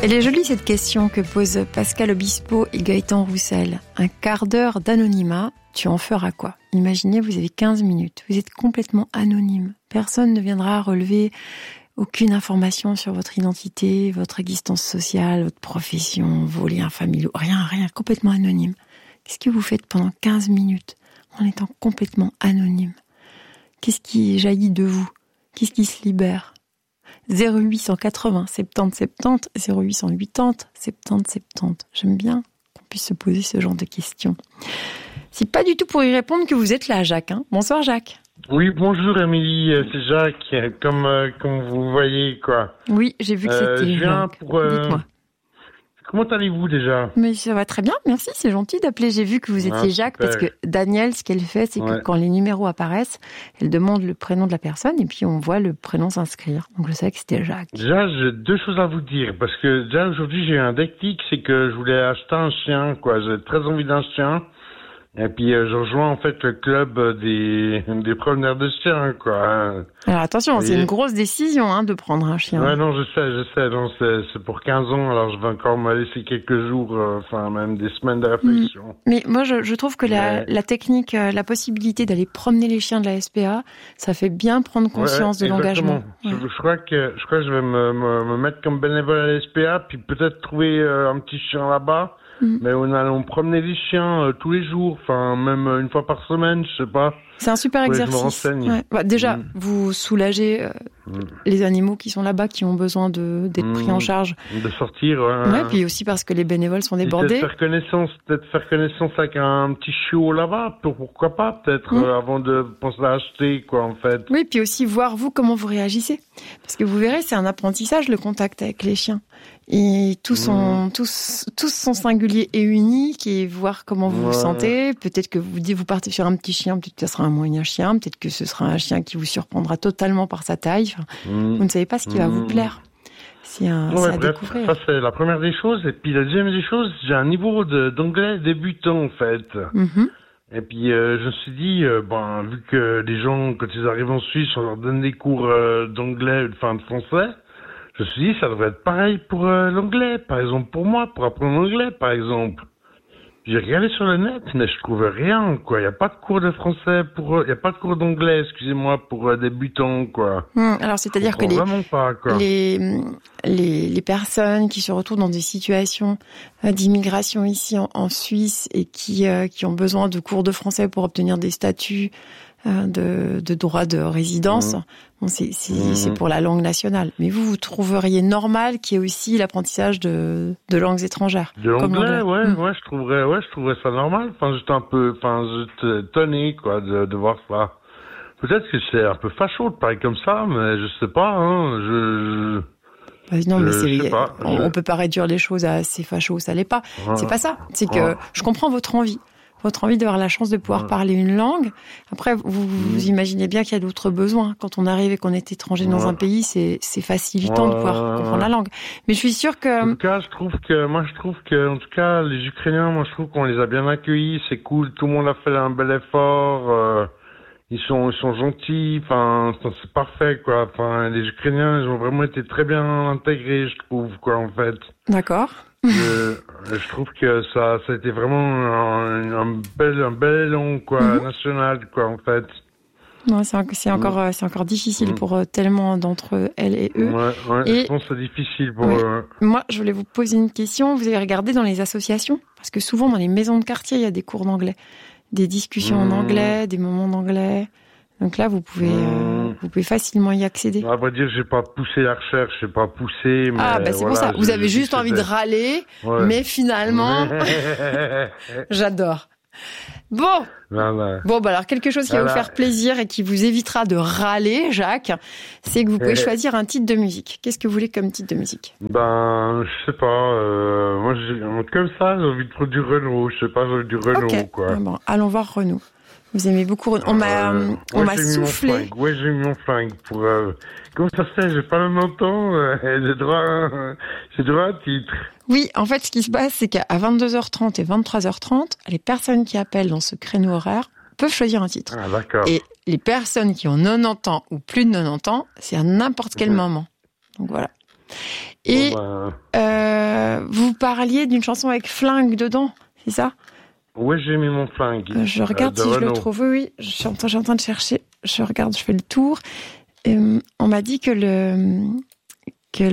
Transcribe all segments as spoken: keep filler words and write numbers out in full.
Elle est jolie cette question que posent Pascal Obispo et Gaëtan Roussel. Un quart d'heure d'anonymat, tu en feras quoi ? Imaginez, vous avez quinze minutes, vous êtes complètement anonyme. Personne ne viendra relever aucune information sur votre identité, votre existence sociale, votre profession, vos liens familiaux. Rien, rien, complètement anonyme. Qu'est-ce que vous faites pendant quinze minutes en étant complètement anonyme ? Qu'est-ce qui jaillit de vous ? Qu'est-ce qui se libère ? zéro huit cent quatre-vingts soixante-dix soixante-dix, zéro huit cent quatre-vingts soixante-dix soixante-dix. J'aime bien qu'on puisse se poser ce genre de questions. C'est pas du tout pour y répondre que vous êtes là, Jacques. Hein. Bonsoir, Jacques. Oui, bonjour, Émilie. C'est Jacques, comme, euh, comme vous voyez, quoi. Oui, j'ai vu que c'était euh, Jacques. Pour, euh... Dites-moi. Comment allez-vous déjà ? Mais ça va très bien, merci, c'est gentil d'appeler. J'ai vu que vous étiez ah, Jacques, parce que Daniel, ce qu'elle fait, c'est que ouais. quand les numéros apparaissent, elle demande le prénom de la personne et puis on voit le prénom s'inscrire. Donc je savais que c'était Jacques. Déjà, j'ai deux choses à vous dire, parce que déjà aujourd'hui j'ai eu un déclic, c'est que je voulais acheter un chien, quoi. J'ai très envie d'un chien. Et puis euh, je rejoins en fait le club des des promeneurs de chiens, quoi. Alors attention, et... c'est une grosse décision, hein, de prendre un chien. Ouais, non, je sais, je sais, non, c'est c'est pour quinze ans, alors je vais encore me laisser quelques jours, euh, enfin même des semaines de réflexion. Mmh. Mais moi, je, je trouve que la, ouais. la technique, euh, la possibilité d'aller promener les chiens de la S P A, ça fait bien prendre conscience ouais, de l'engagement. Ouais. Je, je crois que je crois que je vais me me, me mettre comme bénévole à la S P A, puis peut-être trouver euh, un petit chien là-bas. Mmh. Mais on allons promener les chiens euh, tous les jours, enfin même euh, une fois par semaine, je sais pas. C'est un super exercice. Ouais. Bah, déjà, mmh. vous soulagez euh, mmh. les animaux qui sont là-bas, qui ont besoin de d'être mmh. pris en charge. De sortir. Ouais. Ouais, puis aussi parce que les bénévoles sont débordés. Peut-être faire connaissance, peut-être faire connaissance avec un petit chiot là-bas, pourquoi pas, peut-être mmh. euh, avant de penser à acheter, quoi, en fait. Oui, puis aussi voir vous comment vous réagissez, parce que vous verrez, c'est un apprentissage le contact avec les chiens. Et tous sont, mmh. tous, tous sont singuliers et uniques, et voir comment vous ouais. vous sentez. Peut-être que vous dites, vous partez sur un petit chien, peut-être que ce sera un moyen chien, peut-être que ce sera un chien qui vous surprendra totalement par sa taille. Enfin, mmh. Vous ne savez pas ce qui mmh. va vous plaire. C'est un, ouais, c'est à bref, découvrir. Ça, c'est la première des choses. Et puis, la deuxième des choses, j'ai un niveau de, d'anglais débutant, en fait. Mmh. Et puis, euh, je me suis dit, euh, ben, vu que les gens, quand ils arrivent en Suisse, on leur donne des cours euh, d'anglais, enfin, de français. Je me suis dit, ça devrait être pareil pour euh, l'anglais, par exemple, pour moi, pour apprendre l'anglais, par exemple. J'ai regardé sur le net, mais je trouvais rien, quoi. Il n'y a pas de cours de français pour, il n'y a pas de cours d'anglais, excusez-moi, pour euh, débutants, quoi. Mmh, alors, c'est-à-dire que les, pas, quoi. les, les, les personnes qui se retrouvent dans des situations euh, d'immigration ici en, en Suisse et qui, euh, qui ont besoin de cours de français pour obtenir des statuts de, de droit de résidence, mmh. bon, c'est, c'est, mmh. c'est pour la langue nationale. Mais vous, vous trouveriez normal qu'il y ait aussi l'apprentissage de, de langues étrangères. De l'anglais, ouais, mmh. ouais, je trouverais, ouais, je trouverais ça normal. Enfin, j'étais un peu, enfin, j'étais étonné, quoi, de, de voir ça. Peut-être que c'est un peu facho de parler comme ça, mais je sais pas, hein, je... je... Non, mais je c'est, pas, on, je... on peut pas réduire les choses à c'est facho, ça l'est pas. Ouais. C'est pas ça. C'est que ouais. je comprends votre envie. Votre envie d'avoir la chance de pouvoir ouais. parler une langue. Après, vous, vous mmh. imaginez bien qu'il y a d'autres besoins. Quand on arrive et qu'on est étranger ouais. dans un pays, c'est, c'est facilitant ouais. de pouvoir comprendre la langue. Mais je suis sûre que... En tout cas, je trouve que, moi, je trouve que, en tout cas, les Ukrainiens, moi, je trouve qu'on les a bien accueillis. C'est cool. Tout le monde a fait un bel effort. Euh, ils sont, ils sont gentils. Enfin, c'est parfait, quoi. Enfin, les Ukrainiens, ils ont vraiment été très bien intégrés, je trouve, quoi, en fait. D'accord. je, je trouve que ça, ça a été vraiment un, un bel, un bel élan, quoi, mm-hmm. national, quoi, en fait. Non, c'est, c'est encore, mm. c'est encore difficile mm. pour euh, tellement d'entre elles et eux. Ouais, ouais, et, je pense que c'est difficile pour ouais. eux. Moi, je voulais vous poser une question. Vous avez regardé dans les associations? Parce que souvent, dans les maisons de quartier, il y a des cours d'anglais. Des discussions mm. en anglais, des moments d'anglais. Donc là, vous pouvez, mmh. euh, vous pouvez facilement y accéder. À vrai dire, j'ai pas poussé la recherche, j'ai pas poussé. Mais ah, bah c'est voilà, pour ça. Vous avez juste envie de râler, ouais. mais finalement, j'adore. Bon. Voilà. Bon, bah alors quelque chose qui voilà. va vous faire plaisir et qui vous évitera de râler, Jacques, c'est que vous pouvez choisir un titre de musique. Qu'est-ce que vous voulez comme titre de musique? Ben, je sais pas. Euh, moi, j'ai, comme ça, j'ai envie de prendre du Renaud. Je sais pas, j'ai envie du Renaud, okay. quoi. Ah bon, allons voir Renaud. Vous aimez beaucoup Renaud. On m'a, euh, on ouais, m'a soufflé. Ouais, j'ai mis mon flingue pour. Euh, comment ça se fait? J'ai pas le même temps. Euh, j'ai droit, euh, j'ai droit à un titre. Oui, en fait, ce qui se passe, c'est qu'à vingt-deux heures trente et vingt-trois heures trente, les personnes qui appellent dans ce créneau horaire peuvent choisir un titre. Ah, d'accord. Et les personnes qui ont quatre-vingt-dix ans ou plus de quatre-vingt-dix ans, c'est à n'importe quel mmh. moment. Donc voilà. Et bon, bah... euh, vous parliez d'une chanson avec flingue dedans, c'est ça? Ouais, j'ai mis mon flingue. Euh, je regarde euh, si Renaud. Je le trouve. Oui, oui. Je suis en train, je suis en train de chercher. Je regarde, je fais le tour. Et, euh, on m'a dit que le que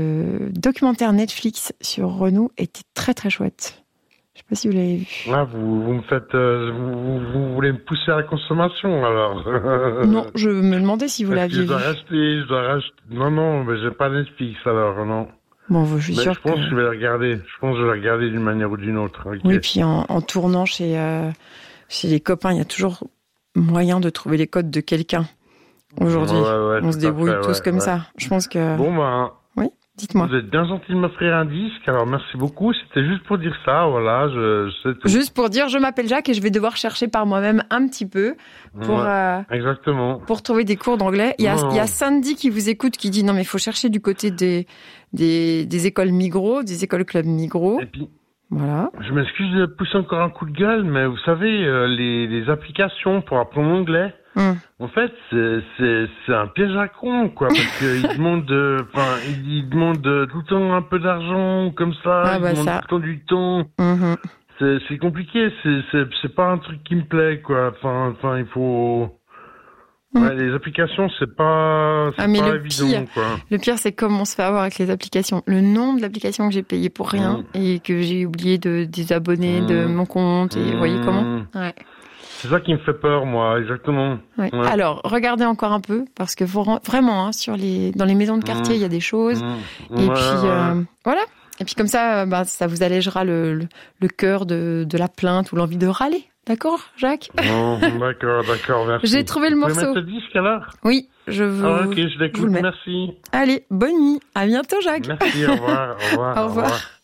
le documentaire Netflix sur Renaud était très très chouette. Je sais pas si vous l'avez vu. Ah, vous, vous me faites, euh, vous, vous voulez me pousser à la consommation alors? Non, je me demandais si vous l'aviez vu. Je dois racheter, je dois racheter. Non, non, mais j'ai pas Netflix alors, non. Bon, je suis mais sûre je pense que... que je vais la regarder. Je pense que je vais la regarder d'une manière ou d'une autre. Okay. Oui, puis en, en tournant chez euh, chez les copains, il y a toujours moyen de trouver les codes de quelqu'un. Aujourd'hui, ouais, ouais, on se débrouille fait, tous ouais, comme ouais. ça. Je pense que. Bon ben. Oui, dites-moi. Vous êtes bien gentil de m'offrir un disque. Alors merci beaucoup. C'était juste pour dire ça. Voilà, je. je sais tout. Juste pour dire, je m'appelle Jacques et je vais devoir chercher par moi-même un petit peu pour. Ouais, euh, exactement. Pour trouver des cours d'anglais. Il y a il y a Sandy qui vous écoute qui dit non mais il faut chercher du côté des des des écoles Migros, des écoles club Migros. Et puis. Voilà. Je m'excuse de pousser encore un coup de gueule, mais vous savez, euh, les, les applications pour apprendre l'anglais, mm. en fait, c'est, c'est, c'est un piège à con, quoi, parce qu'ils demandent, enfin, ils, ils demandent tout le temps un peu d'argent, comme ça, ah, ils bah demandent ça. tout le temps du temps. Mm-hmm. C'est, c'est compliqué, c'est, c'est, c'est pas un truc qui me plaît, quoi. Enfin, enfin, il faut. Ouais, les applications, c'est pas, c'est ah, mais pas le évident, pire, quoi. Le pire, c'est comment on se fait avoir avec les applications. Le nombre d'applications que j'ai payé pour rien mmh. et que j'ai oublié de désabonner mmh. de mon compte et mmh. vous voyez comment? Ouais. C'est ça qui me fait peur, moi, exactement. Ouais. Ouais. Alors, regardez encore un peu parce que vraiment, hein, sur les, dans les maisons de quartier, il mmh. y a des choses. Mmh. Et ouais, puis, ouais. Euh, voilà. Et puis comme ça, bah, ça vous allégera le, le, le cœur de, de la plainte ou l'envie de râler. D'accord, Jacques? Non, d'accord, d'accord, merci. J'ai trouvé le vous morceau. Vous pouvez mettre le disque alors? Oui, je vous. Ah, ok, je l'écoute, merci. Allez, bonne nuit. À bientôt, Jacques. Merci, au revoir, au revoir. Au revoir. Au revoir.